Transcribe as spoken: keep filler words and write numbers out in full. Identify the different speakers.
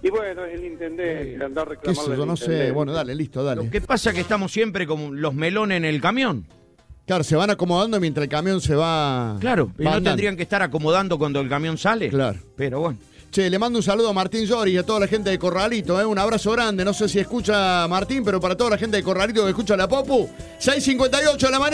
Speaker 1: Y bueno, es el intendente, andar
Speaker 2: ¿Qué sé
Speaker 1: reclamando.
Speaker 2: yo? No sé. Bueno, dale, listo, dale.
Speaker 3: Lo que pasa es que estamos siempre como los melones en el camión.
Speaker 2: Claro, se van acomodando mientras el camión se va...
Speaker 3: Claro, y
Speaker 2: va
Speaker 3: no
Speaker 2: andando.
Speaker 3: tendrían que estar acomodando cuando el camión sale.
Speaker 2: Claro.
Speaker 3: Pero bueno.
Speaker 2: Che, le mando un saludo a Martín Llori y a toda la gente de Corralito, ¿eh? Un abrazo grande. No sé si escucha Martín, pero para toda la gente de Corralito que escucha la Popu, seis cincuenta y ocho de la mañana.